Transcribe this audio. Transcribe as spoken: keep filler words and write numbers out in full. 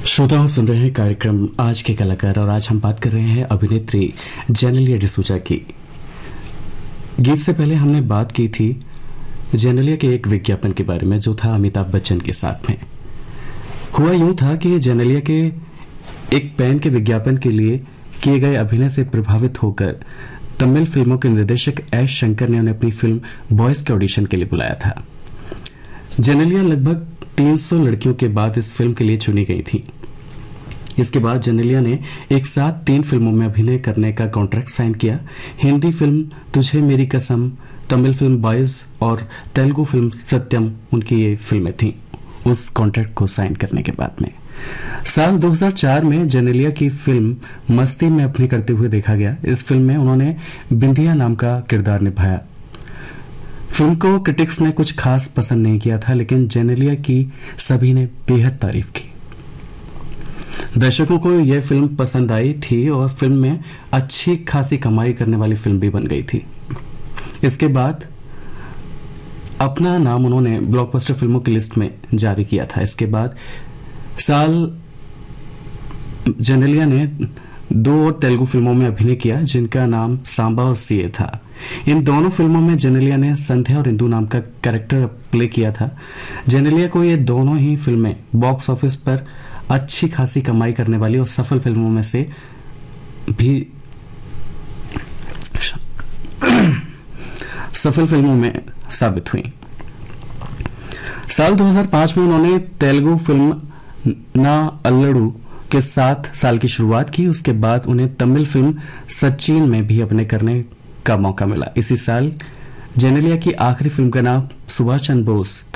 श्रोताओं, आप सुन रहे हैं कार्यक्रम आज के कलाकार और आज हम बात कर रहे हैं अभिनेत्री जेनेलिया डिसूजा की। गीत से पहले हमने बात की थी जेनेलिया के एक विज्ञापन के बारे में जो था अमिताभ बच्चन के साथ में। हुआ यूं था कि जेनेलिया के एक पेन के विज्ञापन के लिए किए गए अभिनय से प्रभावित होकर तमिल फिल्मों के निर्देशक एस शंकर ने उन्हें अपनी फिल्म बॉयज के ऑडिशन के लिए बुलाया था। जेनेलिया लगभग तीन सौ लड़कियों के बाद इस फिल्म के लिए चुनी गई थी। इसके बाद जेनेलिया ने एक साथ तीन फिल्मों में अभिनय करने का कॉन्ट्रैक्ट साइन किया। हिंदी फिल्म तुझे मेरी कसम, तमिल फिल्म बॉयज और तेलुगु फिल्म सत्यम उनकी ये फिल्में थीं। उस कॉन्ट्रैक्ट को साइन करने के बाद में साल दो हज़ार चार में जेनेलिया की फिल्म मस्ती में अभिनय करते हुए देखा गया। इस फिल्म में उन्होंने बिंदिया नाम का किरदार निभाया। फिल्म को क्रिटिक्स ने कुछ खास पसंद नहीं किया था, लेकिन जेनेलिया की सभी ने बेहद तारीफ की। दर्शकों को यह फिल्म पसंद आई थी और फिल्म में अच्छी खासी कमाई करने वाली फिल्म भी बन गई थी। इसके बाद अपना नाम उन्होंने ब्लॉकबस्टर फिल्मों की लिस्ट में जारी किया था। इसके बाद साल जेनेलिया ने दो और तेलुगु फिल्मों में अभिनय किया जिनका नाम सांबा और सीए था। इन दोनों फिल्मों में जेनेलिया ने संध्या और इंदु नाम का कैरेक्टर प्ले किया था। जेनेलिया को ये दोनों ही फिल्में बॉक्स ऑफिस पर अच्छी खासी कमाई करने वाली और सफल फिल्मों में से भी सफल फिल्मों में साबित हुई। साल दो हज़ार पाँच में उन्होंने तेलुगु फिल्म ना अल्लड़ू के साथ साल की शुरुआत की। उसके बाद उन्हें तमिल फिल्म सचिन में भी अभिनय करने का मौका मिला। इसी साल जेनेलिया की आखिरी फिल्म का नाम सुभाष चंद्र बोस